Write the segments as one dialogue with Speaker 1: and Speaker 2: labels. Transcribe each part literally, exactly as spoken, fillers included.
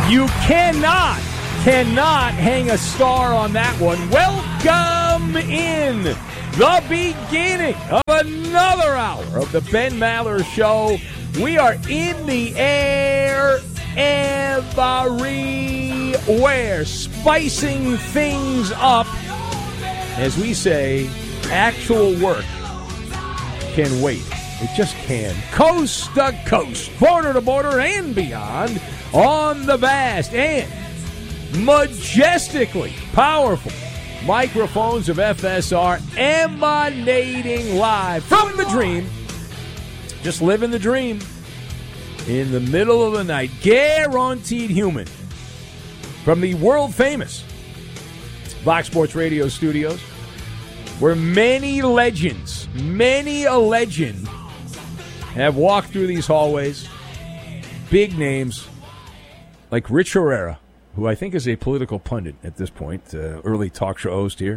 Speaker 1: You cannot, cannot hang a star on that one. Welcome in the beginning of another hour of the Ben Maller Show. We are in the air everywhere, spicing things up. As we say, actual work can wait. It just can. Coast to coast, border to border, and beyond on the vast and majestically powerful microphones of F S R, emanating live from the dream. Just living the dream in the middle of the night. Guaranteed human. From the world-famous Fox Sports Radio studios, where many legends, many a legend have walked through these hallways. Big names like Rich Herrera, who I think is a political pundit at this point, uh, early talk show host here.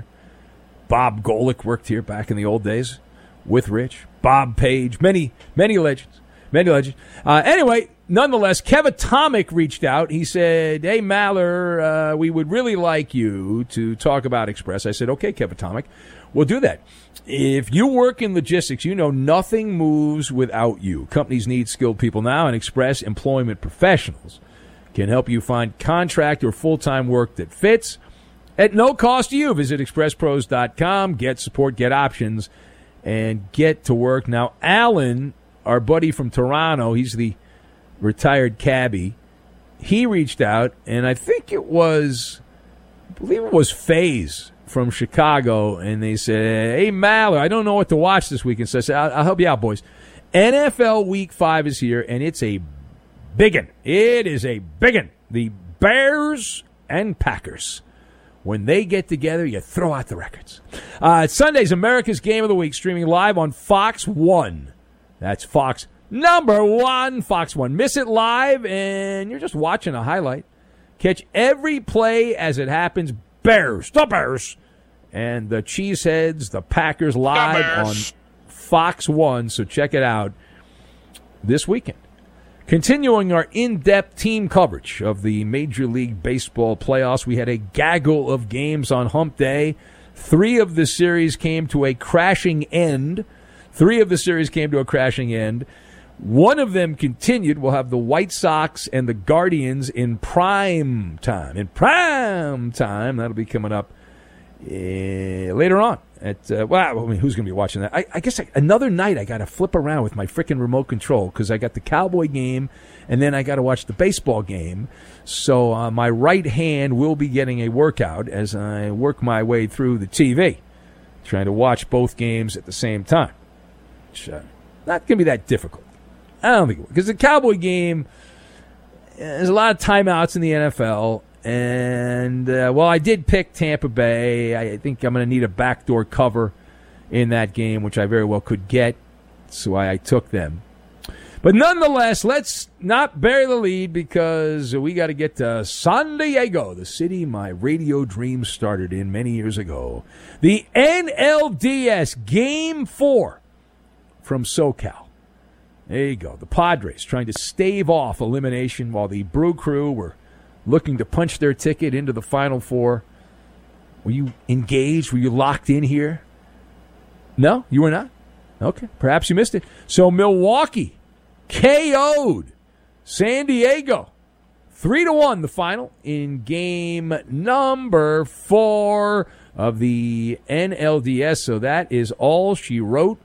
Speaker 1: Bob Golick worked here back in the old days with Rich. Bob Page, many, many legends. Many legends. Uh, anyway, nonetheless, Kevin Atomic reached out. He said, hey, Maller, uh, we would really like you to talk about Express. I said, okay, Kevin Atomic, we'll do that. If you work in logistics, you know nothing moves without you. Companies need skilled people now, and Express Employment Professionals can help you find contract or full-time work that fits at no cost to you. Visit express pros dot com, get support, get options, and get to work. Now, Alan, our buddy from Toronto, he's the retired cabbie, he reached out, and I think it was, I believe it was FaZe from Chicago, and they said, hey, Maller, I don't know what to watch this weekend. So I said, I'll, I'll help you out, boys. N F L Week five is here, and it's a biggin. It is a biggin. The Bears and Packers. When they get together, you throw out the records. Uh, Sunday's America's Game of the Week, streaming live on Fox one. That's Fox number one, Fox one. Miss it live, and you're just watching a highlight. Catch every play as it happens. Bears, the Bears, and the Cheeseheads, the Packers, live the on Fox one, so check it out this weekend. Continuing our in-depth team coverage of the Major League Baseball playoffs, we had a gaggle of games on Hump Day. Three of the series came to a crashing end. Three of the series came to a crashing end. One of them continued. We'll have the White Sox and the Guardians in prime time. In prime time. That'll be coming up uh, later on. At uh, well, I mean, who's going to be watching that? I, I guess I, another night I got to flip around with my freaking remote control because I got the Cowboy game and then I got to watch the baseball game. So uh, my right hand will be getting a workout as I work my way through the T V, trying to watch both games at the same time. Which, uh, not going to be that difficult. I don't think it will. Because the Cowboy game, there's a lot of timeouts in the N F L. And, uh, well, I did pick Tampa Bay. I think I'm going to need a backdoor cover in that game, which I very well could get. That's why I took them. But nonetheless, let's not bury the lead because we got to get to San Diego, the city my radio dreams started in many years ago. The N L D S Game four from SoCal. There you go. The Padres trying to stave off elimination while the Brew Crew were looking to punch their ticket into the Final Four. Were you engaged? Were you locked in here? No, you were not? Okay, perhaps you missed it. So Milwaukee K O'd San Diego. Three to one, the final in game number four of the N L D S. So that is all she wrote.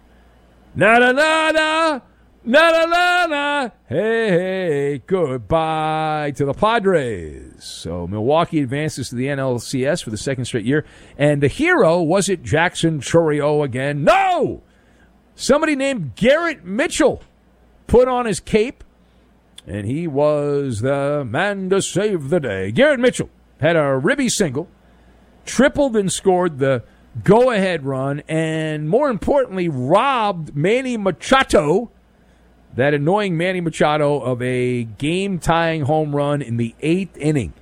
Speaker 1: Na-na-na-na! Na-na-na-na! Hey, hey, goodbye to the Padres. So Milwaukee advances to the N L C S for the second straight year. And the hero, was it Jackson Chourio again? No! Somebody named Garrett Mitchell put on his cape, and he was the man to save the day. Garrett Mitchell had a ribby single, tripled and scored the go-ahead run, and more importantly, robbed Manny Machado, that annoying Manny Machado, of a game-tying home run in the eighth inning.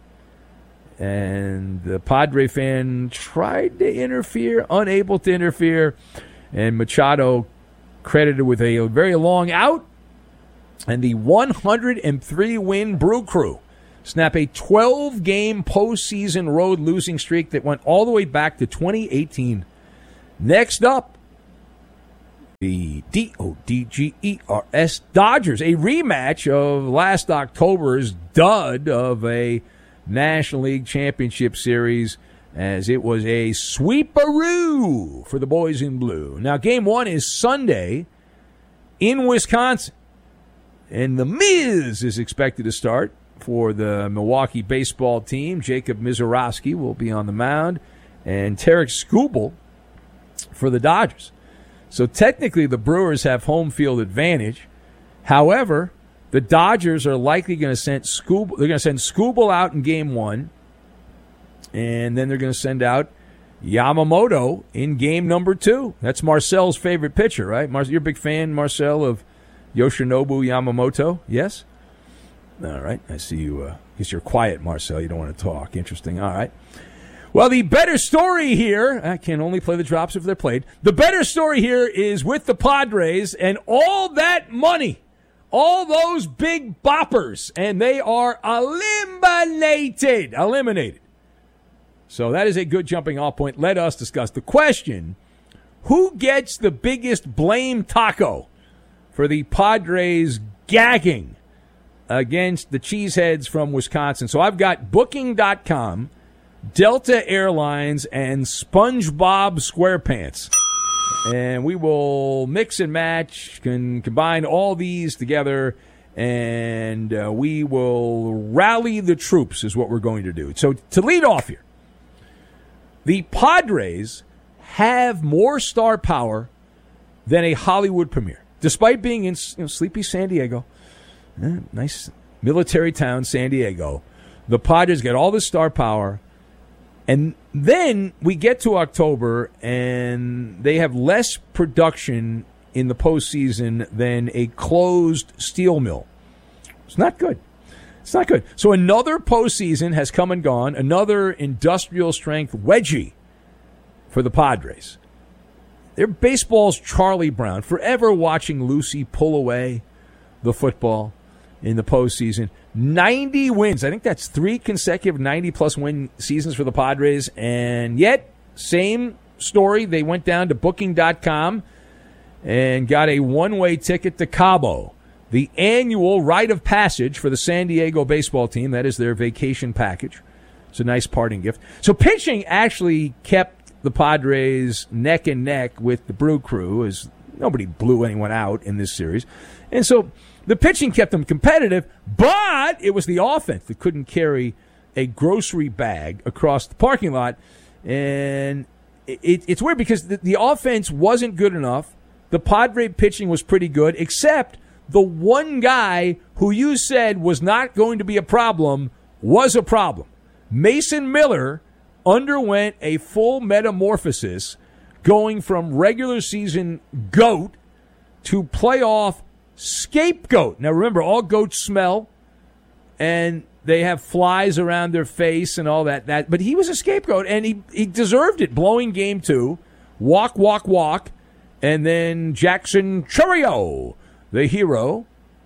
Speaker 1: And the Padre fan tried to interfere, unable to interfere, and Machado credited with a very long out. And the one hundred three win Brew Crew snap a twelve-game postseason road losing streak that went all the way back to twenty eighteen. Next up, the D O D G E R S Dodgers, a rematch of last October's dud of a National League Championship Series, as it was a sweeparoo for the boys in blue. Now, game one is Sunday in Wisconsin, and the Miz is expected to start for the Milwaukee baseball team. Jacob Misiorowski will be on the mound, and Tarek Skubal for the Dodgers. So technically the Brewers have home field advantage. However, the Dodgers are likely going to send Skubal, they're going to send Skubal out in game one, and then they're going to send out Yamamoto in game number two. That's Marcel's favorite pitcher, right? Mar- you're a big fan, Marcel, of Yoshinobu Yamamoto, yes? All right, I see you. Uh, I guess you're quiet, Marcel. You don't want to talk. Interesting. All right. Well, the better story here, I can only play the drops if they're played. The better story here is with the Padres and all that money, all those big boppers, and they are eliminated. Eliminated. So that is a good jumping off point. Let us discuss the question, who gets the biggest blame taco for the Padres gagging against the Cheeseheads from Wisconsin? So I've got Booking dot com, Delta Airlines, and SpongeBob SquarePants. And we will mix and match, can combine all these together, and uh, we will rally the troops is what we're going to do. So to lead off here, the Padres have more star power than a Hollywood premiere. Despite being in you know, sleepy San Diego, eh, nice military town, San Diego, the Padres get all this star power. And then we get to October, and they have less production in the postseason than a closed steel mill. It's not good. It's not good. So another postseason has come and gone, another industrial-strength wedgie for the Padres. They're baseball's Charlie Brown, forever watching Lucy pull away the football in the postseason. ninety wins. I think that's three consecutive ninety-plus win seasons for the Padres. And yet, same story. They went down to Booking dot com and got a one-way ticket to Cabo, the annual rite of passage for the San Diego baseball team. That is their vacation package. It's a nice parting gift. So pitching actually kept the Padres neck and neck with the Brew Crew, as nobody blew anyone out in this series. And so the pitching kept them competitive, but it was the offense that couldn't carry a grocery bag across the parking lot. And it, it's weird because the, the offense wasn't good enough. The Padre pitching was pretty good, except the one guy who you said was not going to be a problem was a problem. Mason Miller underwent a full metamorphosis, going from regular season goat to playoff scapegoat. Now, remember, all goats smell, and they have flies around their face and all that. That, but he was a scapegoat, and he, he deserved it. Blowing game two, walk, walk, walk, and then Jackson Chourio, the hero.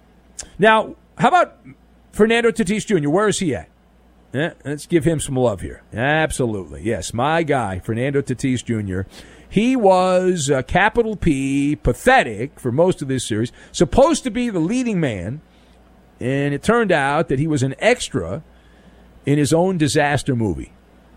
Speaker 1: Now, how about Fernando Tatis Junior? Where is he at? Yeah, let's give him some love here. Absolutely. Yes, my guy, Fernando Tatis Junior He was uh, capital P, pathetic for most of this series, supposed to be the leading man, and it turned out that he was an extra in his own disaster movie.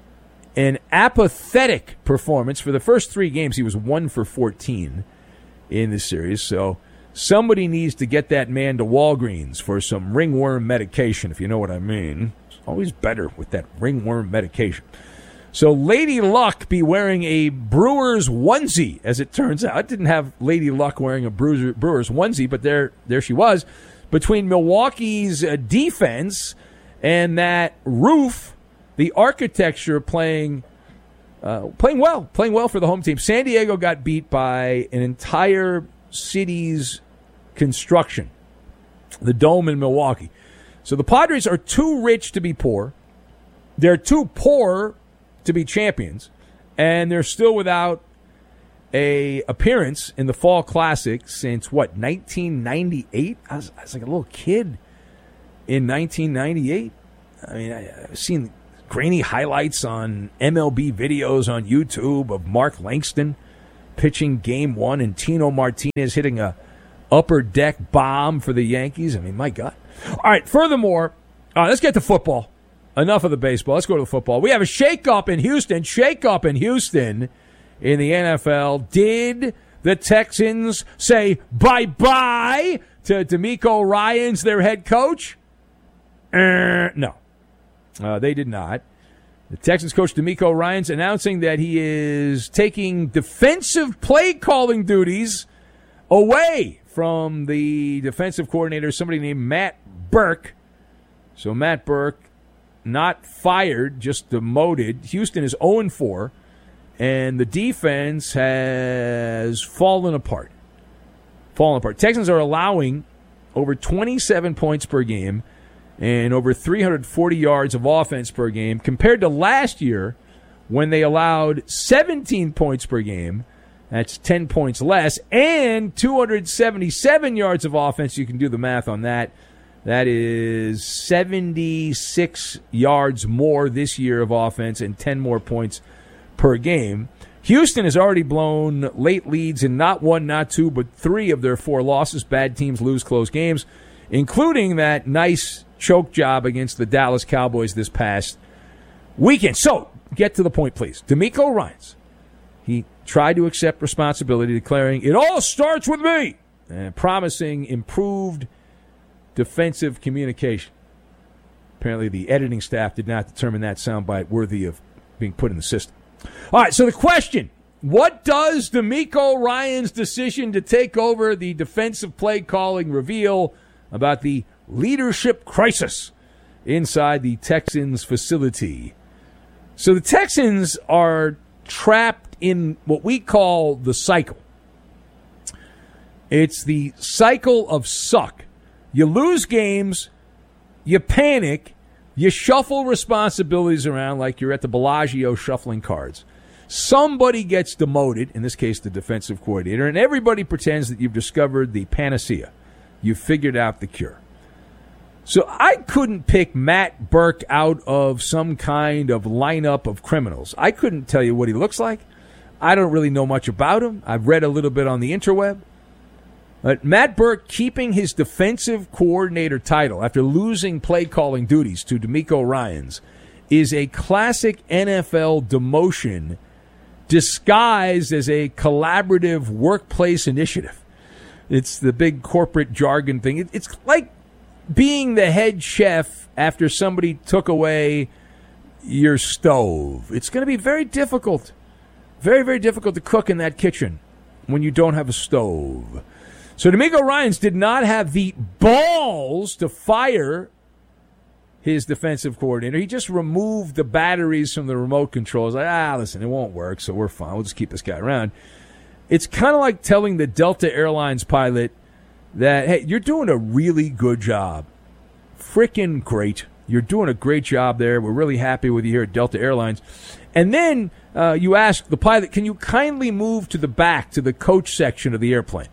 Speaker 1: An apathetic performance. For the first three games, he was one for fourteen in this series, so somebody needs to get that man to Walgreens for some ringworm medication, if you know what I mean. It's always better with that ringworm medication. So Lady Luck be wearing a Brewers onesie, as it turns out. I didn't have Lady Luck wearing a Brewers, Brewers onesie, but there, there she was. Between Milwaukee's uh, defense and that roof, the architecture playing uh, playing well, playing well for the home team. San Diego got beat by an entire city's construction, the Dome in Milwaukee. So the Padres are too rich to be poor. They're too poor to be champions, and they're still without a appearance in the Fall Classic since, what, nineteen ninety-eight? I was, I was like a little kid in nineteen ninety-eight. I mean, I've seen grainy highlights on M L B videos on YouTube of Mark Langston pitching game one and Tino Martinez hitting a upper deck bomb for the Yankees. I mean, my God. All right, furthermore, all right, let's get to football. Enough of the baseball. Let's go to the football. We have a shakeup in Houston. Shakeup in Houston in the N F L. Did the Texans say bye-bye to DeMeco Ryans, their head coach? Uh, no. Uh, they did not. The Texans coach DeMeco Ryans announcing that he is taking defensive play calling duties away from the defensive coordinator, somebody named Matt Burke. So Matt Burke, not fired, just demoted. Houston is oh and four, and the defense has fallen apart. Fallen apart. Texans are allowing over twenty-seven points per game and over three hundred forty yards of offense per game compared to last year when they allowed seventeen points per game. That's ten points less, and two hundred seventy-seven yards of offense. You can do the math on that. That is seventy-six yards more this year of offense and ten more points per game. Houston has already blown late leads in not one, not two, but three of their four losses. Bad teams lose close games, including that nice choke job against the Dallas Cowboys this past weekend. So, get to the point, please. DeMeco Ryans, he tried to accept responsibility, declaring, "It all starts with me," and promising improved defensive communication. Apparently the editing staff did not determine that soundbite worthy of being put in the system. All right, so the question, what does DeMeco Ryans' decision to take over the defensive play calling reveal about the leadership crisis inside the Texans facility? So the Texans are trapped in what we call the cycle. It's the cycle of suck. You lose games, you panic, you shuffle responsibilities around like you're at the Bellagio shuffling cards. Somebody gets demoted, in this case the defensive coordinator, and everybody pretends that you've discovered the panacea. You've figured out the cure. So I couldn't pick Matt Burke out of some kind of lineup of criminals. I couldn't tell you what he looks like. I don't really know much about him. I've read a little bit on the interweb. But Matt Burke keeping his defensive coordinator title after losing play-calling duties to DeMeco Ryans is a classic N F L demotion disguised as a collaborative workplace initiative. It's the big corporate jargon thing. It's like being the head chef after somebody took away your stove. It's going to be very difficult, very, very difficult to cook in that kitchen when you don't have a stove. So DeMeco Ryans did not have the balls to fire his defensive coordinator. He just removed the batteries from the remote controls. Like, ah, listen, it won't work, so we're fine. We'll just keep this guy around. It's kind of like telling the Delta Airlines pilot that, hey, you're doing a really good job. Frickin' great. You're doing a great job there. We're really happy with you here at Delta Airlines. And then uh, you ask the pilot, can you kindly move to the back, to the coach section of the airplane?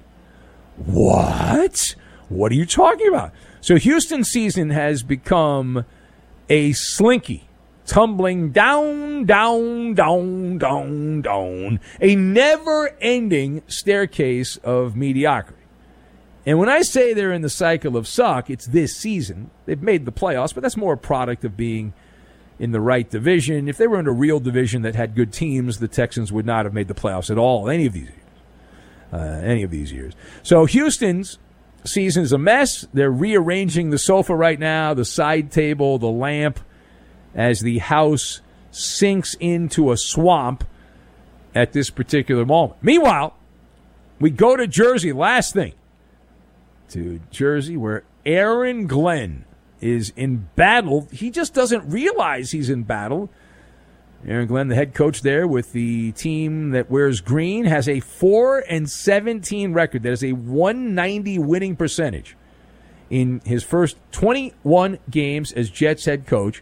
Speaker 1: What? What are you talking about? So Houston's season has become a slinky, tumbling down, down, down, down, down, a never-ending staircase of mediocrity. And when I say they're in the cycle of suck, it's this season. They've made the playoffs, but that's more a product of being in the right division. If they were in a real division that had good teams, the Texans would not have made the playoffs at all any of these years. Uh, any of these years. So Houston's season is a mess. They're rearranging the sofa right now, the side table, the lamp, as the house sinks into a swamp at this particular moment. Meanwhile, we go to Jersey, last thing, to Jersey, where Aaron Glenn is in battle. He just doesn't realize he's in battle. Aaron Glenn, the head coach there with the team that wears green, has a four and seventeen record. That is a one ninety winning percentage in his first twenty-one games as Jets head coach.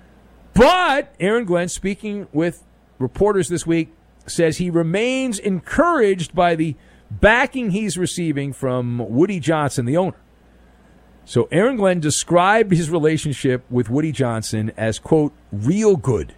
Speaker 1: But Aaron Glenn, speaking with reporters this week, says he remains encouraged by the backing he's receiving from Woody Johnson, the owner. So Aaron Glenn described his relationship with Woody Johnson as, quote, real good,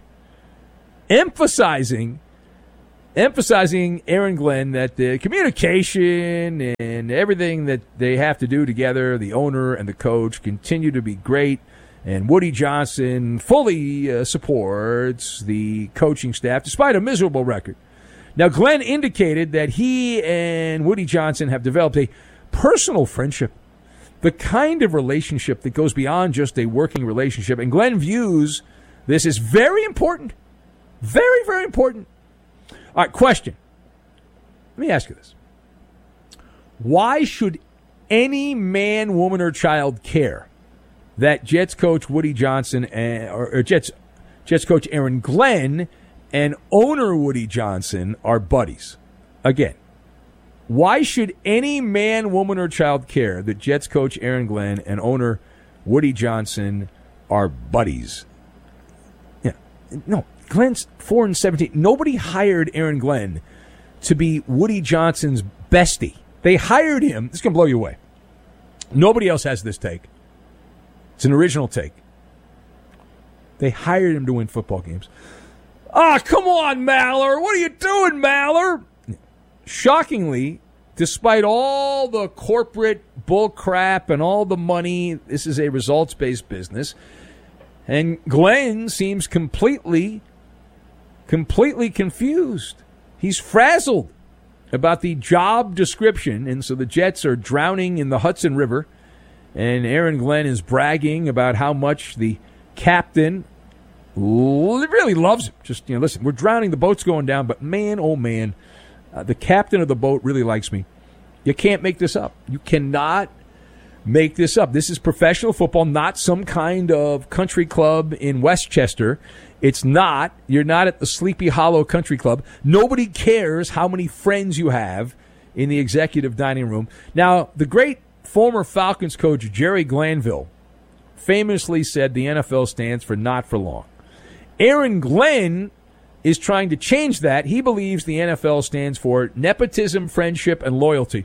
Speaker 1: emphasizing emphasizing Aaron Glenn that the communication and everything that they have to do together, the owner and the coach, continue to be great. And Woody Johnson fully uh, supports the coaching staff despite a miserable record. Now, Glenn indicated that he and Woody Johnson have developed a personal friendship, the kind of relationship that goes beyond just a working relationship. And Glenn views this as very important. Very, very important. All right, question. Let me ask you this. Why should any man, woman, or child care that Jets coach Woody Johnson and, or, or Jets Jets coach Aaron Glenn and owner Woody Johnson are buddies? Again, why should any man, woman, or child care that Jets coach Aaron Glenn and owner Woody Johnson are buddies? Yeah, no. Glenn's four and seventeen. Nobody hired Aaron Glenn to be Woody Johnson's bestie. They hired him. This is going to blow you away. Nobody else has this take. It's an original take. They hired him to win football games. Ah, come on, Maller. What are you doing, Maller? Shockingly, despite all the corporate bull crap and all the money, this is a results-based business. And Glenn seems completely, completely confused. He's frazzled about the job description. And so the Jets are drowning in the Hudson River. And Aaron Glenn is bragging about how much the captain really loves him. Just, you know, listen, we're drowning, the boat's going down, but man, oh man, uh, the captain of the boat really likes me. You can't make this up. You cannot make this up. This is professional football, not some kind of country club in Westchester. It's not. You're not at the Sleepy Hollow Country Club. Nobody cares how many friends you have in the executive dining room. Now, the great former Falcons coach Jerry Glanville famously said the N F L stands for not for long. Aaron Glenn is trying to change that. He believes the N F L stands for nepotism, friendship, and loyalty.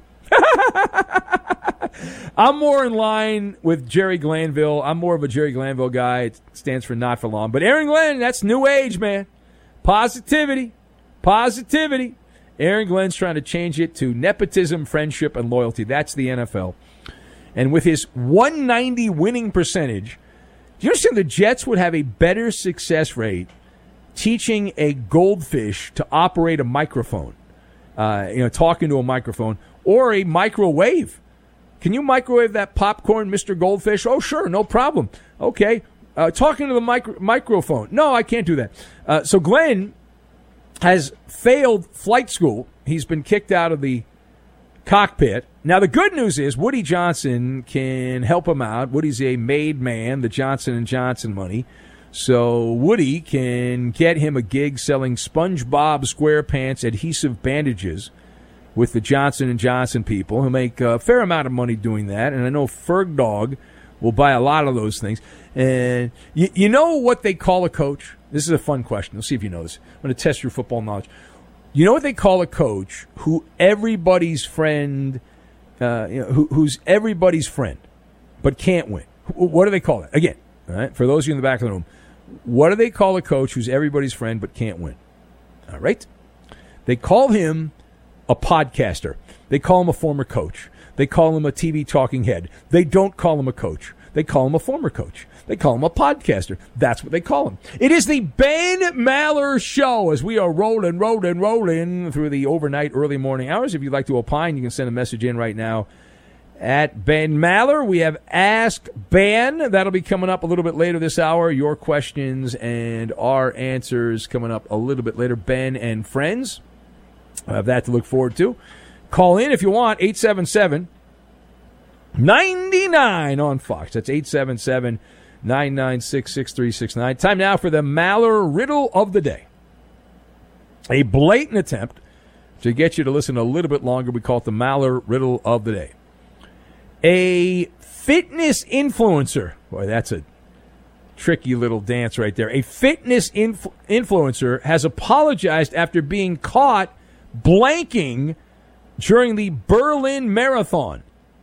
Speaker 1: I'm more in line with Jerry Glanville. I'm more of a Jerry Glanville guy. It stands for not for long. But Aaron Glenn, that's new age, man. Positivity. Positivity. Aaron Glenn's trying to change it to nepotism, friendship, and loyalty. That's the N F L. And with his one ninety winning percentage, do you understand the Jets would have a better success rate teaching a goldfish to operate a microphone, uh, you know, talking to a microphone, or a microwave? Can you microwave that popcorn, Mister Goldfish? Oh, sure, no problem. Okay. Uh, talking to the micro- microphone. No, I can't do that. Uh, so Glenn has failed flight school. He's been kicked out of the cockpit. Now, the good news is Woody Johnson can help him out. Woody's a made man, the Johnson and Johnson money. So Woody can get him a gig selling SpongeBob SquarePants adhesive bandages with the Johnson and Johnson people. He'll make a fair amount of money doing that. And I know Ferg Dog will buy a lot of those things. And you, you know what they call a coach? This is a fun question. Let's see if you know this. I'm going to test your football knowledge. You know what they call a coach who everybody's friend, uh, you know, who, who's everybody's friend, but can't win? What do they call it? Again, all right, for those of you in the back of the room, what do they call a coach who's everybody's friend but can't win? All right? They call him a podcaster. They call him a former coach. They call him a T V talking head. They don't call him a coach. They call him a former coach. They call him a podcaster. That's what they call him. It is the Ben Maller Show as we are rolling, rolling, rolling through the overnight, early morning hours. If you'd like to opine, you can send a message in right now at Ben Maller. We have Ask Ben. That'll be coming up a little bit later this hour. Your questions and our answers coming up a little bit later. Ben and friends. I have that to look forward to. Call in if you want, eight seven seven, nine nine on Fox. That's eight seven seven, nine nine six, six three six nine. Time now for the Maller Riddle of the Day. A blatant attempt to get you to listen a little bit longer. We call it the Maller Riddle of the Day. A fitness influencer. Boy, that's a tricky little dance right there. A fitness inf- influencer has apologized after being caught blanking during the Berlin Marathon.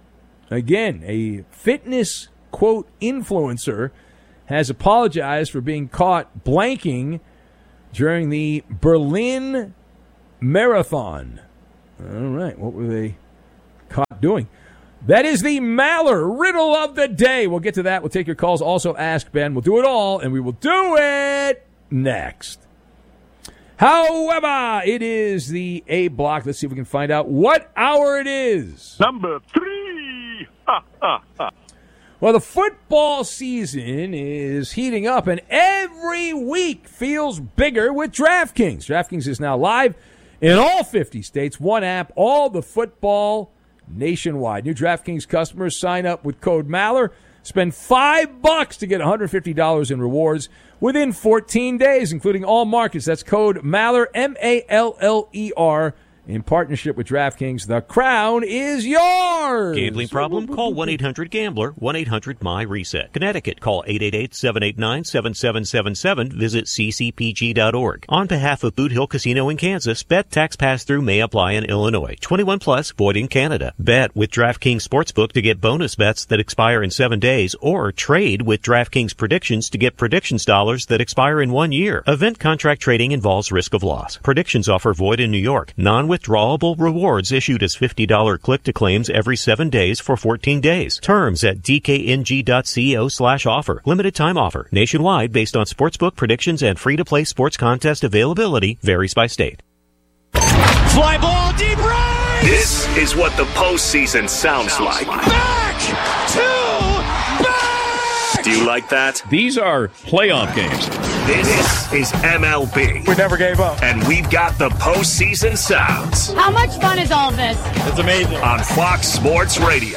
Speaker 1: Again, a fitness, quote, influencer has apologized for being caught blanking during the Berlin Marathon. All right, what were they caught doing? That is the Maller riddle of the day. We'll get to that. We'll take your calls. Also, Ask Ben. We'll do it all, and we will do it next. However, it is the A block. Let's see if we can find out what hour it is.
Speaker 2: Number three. Ha, ha, ha.
Speaker 1: Well, the football season is heating up, and every week feels bigger with DraftKings. DraftKings is now live in all fifty states. One app, all the football nationwide. New DraftKings customers sign up with code Maller. Spend five bucks to get one hundred fifty dollars in rewards within fourteen days, including all markets. That's code Maller, M A L L E R, in partnership with DraftKings. The crown is yours.
Speaker 3: Gambling problem? Call one eight hundred gambler, one eight hundred my reset. Connecticut, call eight eight eight, seven eight nine, seven seven seven seven. Visit c c p g dot org. On behalf of Boot Hill Casino in Kansas, bet tax pass-through may apply in Illinois. twenty-one plus, void in Canada. Bet with DraftKings Sportsbook to get bonus bets that expire in seven days, or trade with DraftKings Predictions to get predictions dollars that expire in one year. Event contract trading involves risk of loss. Predictions offer void in New York. Non withdrawable rewards issued as fifty dollars click-to-claims every seven days for fourteen days. Terms at d k n g dot co slash offer. Limited time offer. Nationwide based on sportsbook predictions and free-to-play sports contest availability. Varies by state.
Speaker 4: Fly ball deep right!
Speaker 5: This is what the postseason sounds like.
Speaker 4: Back to back!
Speaker 5: Do you like that?
Speaker 6: These are playoff games.
Speaker 5: This is M L B.
Speaker 2: We never gave up.
Speaker 5: And we've got the postseason sounds.
Speaker 7: How much fun is all this?
Speaker 2: It's amazing.
Speaker 5: On Fox Sports Radio.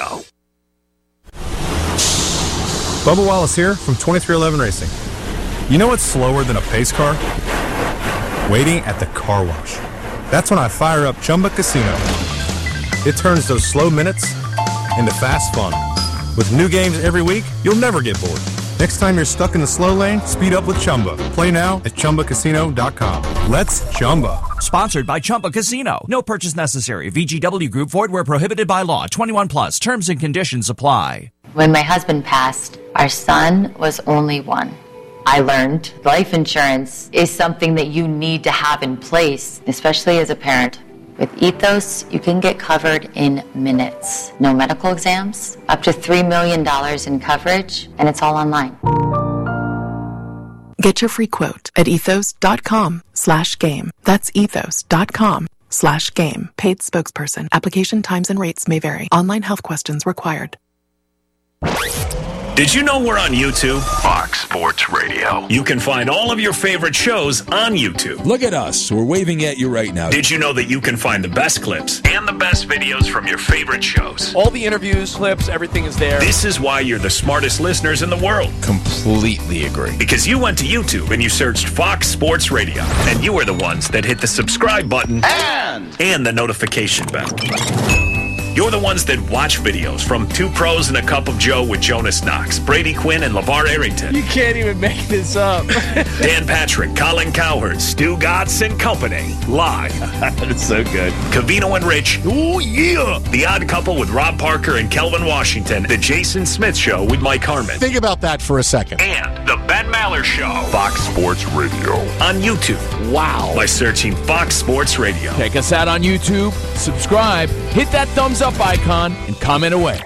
Speaker 8: Bubba Wallace here from twenty-three eleven Racing. You know what's slower than a pace car? Waiting at the car wash. That's when I fire up Chumba Casino. It turns those slow minutes into fast fun. With new games every week, you'll never get bored. Next time you're stuck in the slow lane, speed up with Chumba. Play now at chumba casino dot com. Let's Chumba.
Speaker 9: Sponsored by Chumba Casino. No purchase necessary. V G W Group. Void where prohibited by law. twenty-one plus. Terms and conditions apply.
Speaker 10: When my husband passed, our son was only one. I learned life insurance is something that you need to have in place, especially as a parent. With Ethos, you can get covered in minutes. No medical exams, up to three million dollars in coverage, and it's all online.
Speaker 11: Get your free quote at ethos.com slash game. That's ethos.com slash game. Paid spokesperson. Application times and rates may vary. Online health questions required.
Speaker 5: Did you know we're on YouTube? Fox Sports Radio. You can find all of your favorite shows on YouTube.
Speaker 12: Look at us. We're waving at you right now.
Speaker 5: Did you know that you can find the best clips and the best videos from your favorite shows?
Speaker 13: All the interviews, clips, everything is there.
Speaker 5: This is why you're the smartest listeners in the world.
Speaker 12: Completely agree.
Speaker 5: Because you went to YouTube and you searched Fox Sports Radio. And you were the ones that hit the subscribe button
Speaker 4: and,
Speaker 5: and the notification bell. You're the ones that watch videos from Two Pros and a Cup of Joe with Jonas Knox, Brady Quinn, and LeVar Arrington.
Speaker 13: You can't even make this up.
Speaker 5: Dan Patrick, Colin Cowherd, Stu Gatz and Company. Live.
Speaker 6: That's so good.
Speaker 5: Covino and Rich. Oh, yeah. The Odd Couple with Rob Parker and Kelvin Washington. The Jason Smith Show with Mike Harmon.
Speaker 14: Think about that for a second.
Speaker 5: And The Ben Maller Show. Fox Sports Radio. On YouTube.
Speaker 13: Wow.
Speaker 5: By searching Fox Sports Radio.
Speaker 13: Check us out on YouTube. Subscribe. Hit that thumbs up icon and comment away.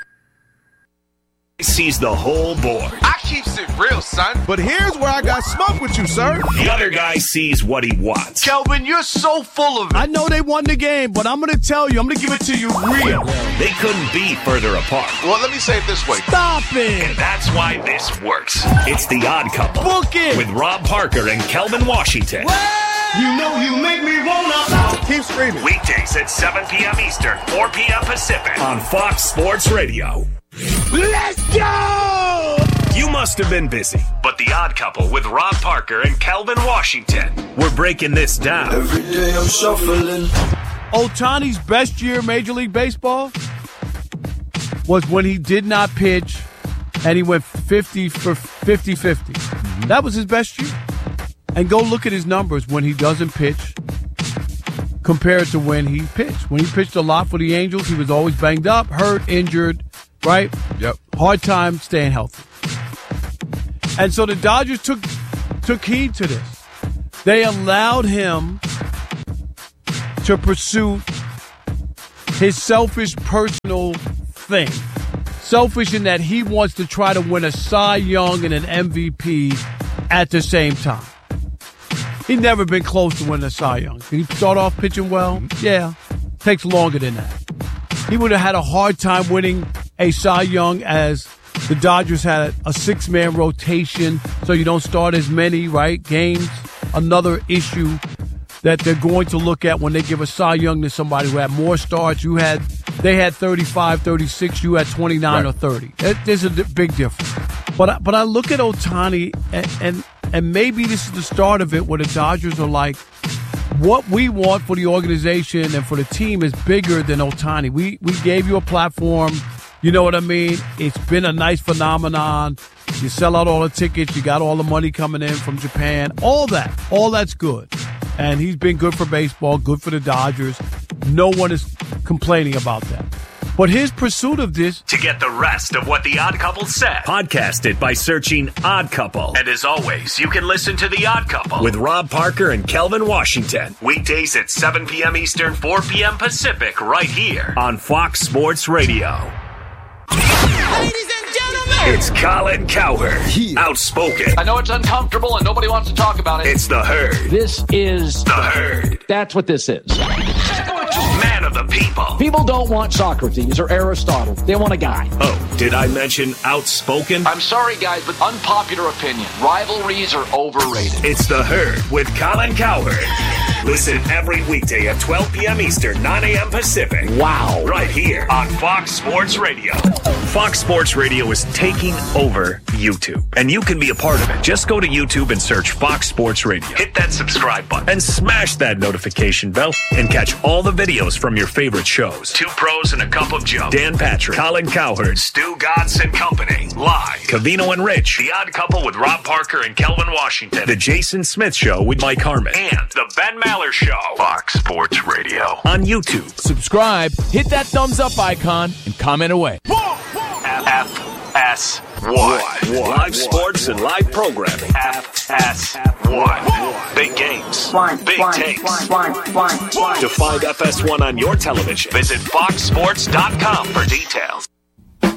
Speaker 5: Sees the whole board.
Speaker 4: I keeps it real, son.
Speaker 14: But here's where I got smoke with you, sir.
Speaker 5: The other guy sees what he wants.
Speaker 4: Kelvin, you're so full of it.
Speaker 14: I know they won the game, but I'm going to tell you, I'm going to give it to you real.
Speaker 5: They couldn't be further apart.
Speaker 4: Well, let me say it this way.
Speaker 14: Stop it.
Speaker 5: And that's why this works. It's The Odd Couple.
Speaker 14: Book it.
Speaker 5: With Rob Parker and Kelvin Washington.
Speaker 4: You know you make me wanna.
Speaker 14: Keep screaming.
Speaker 5: Weekdays at seven p.m. Eastern, four p.m. Pacific. On Fox Sports Radio.
Speaker 4: Let's go!
Speaker 5: You must have been busy, but The Odd Couple with Rob Parker and Kelvin Washington. We're breaking this down.
Speaker 4: Every day I'm shuffling.
Speaker 14: Ohtani's best year Major League Baseball was when he did not pitch and he went fifty for fifty-fifty. Mm-hmm. That was his best year. And go look at his numbers when he doesn't pitch compared to when he pitched. When he pitched a lot for the Angels, he was always banged up, hurt, injured. right?
Speaker 7: Yep.
Speaker 14: Hard time staying healthy. And so the Dodgers took took heed to this. They allowed him to pursue his selfish personal thing. Selfish in that he wants to try to win a Cy Young and an M V P at the same time. He's never been close to winning a Cy Young. Did he start off pitching well? Yeah. Takes longer than that. He would have had a hard time winning a Cy Young as the Dodgers had a six-man rotation, so you don't start as many, right, games. Another issue that they're going to look at when they give a Cy Young to somebody who had more starts. You had, they had thirty-five, thirty-six. You had twenty-nine right. or thirty. There's a big difference. But I, but I look at Ohtani, and, and and maybe this is the start of it, where the Dodgers are like, what we want for the organization and for the team is bigger than Ohtani. We we gave you a platform. You know what I mean? It's been a nice phenomenon. You sell out all the tickets. You got all the money coming in from Japan. All that. All that's good. And he's been good for baseball, good for the Dodgers. No one is complaining about that. But his pursuit of this...
Speaker 5: To get the rest of what The Odd Couple said, podcast it by searching Odd Couple. And as always, you can listen to The Odd Couple with Rob Parker and Kelvin Washington. Weekdays at seven p.m. Eastern, four p.m. Pacific, right here on Fox Sports Radio.
Speaker 4: Ladies and gentlemen,
Speaker 5: it's Colin Cowherd, outspoken.
Speaker 15: I know it's uncomfortable and nobody wants to talk about it.
Speaker 5: It's The Herd.
Speaker 15: This is
Speaker 5: The Herd.
Speaker 15: That's what this is.
Speaker 5: Man of the people.
Speaker 15: People don't want Socrates or Aristotle. They want a guy.
Speaker 5: Oh, did I mention outspoken?
Speaker 15: I'm sorry, guys, but unpopular opinion. Rivalries are overrated.
Speaker 5: It's The Herd with Colin Cowherd. Listen every weekday at twelve p.m. Eastern, nine a.m. Pacific.
Speaker 15: Wow.
Speaker 5: Right here on Fox Sports Radio. Fox Sports Radio is taking over YouTube, and you can be a part of it. Just go to YouTube and search Fox Sports Radio. Hit that subscribe button and smash that notification bell and catch all the videos from your favorite shows. Two Pros and a Cup of Joe. Dan Patrick, Colin Cowherd, Stu Gatz and Company. Live. Covino and Rich. The Odd Couple with Rob Parker and Kelvin Washington. The Jason Smith Show with Mike Harmon. And The Ben Maller Show. Fox Sports Radio. On YouTube.
Speaker 13: Subscribe, hit that thumbs up icon, and comment away.
Speaker 5: F S one. Live sports and live programming. F S one. Big games. Big takes. To find F S one on your television, visit fox sports dot com for details.